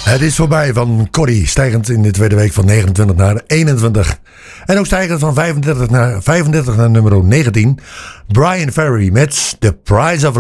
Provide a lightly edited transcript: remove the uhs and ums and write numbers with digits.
Het is voorbij van Corrie. Stijgend in de tweede week van 29 naar 21. En ook stijgend van 35 naar nummer 19. Brian Ferry met The Price of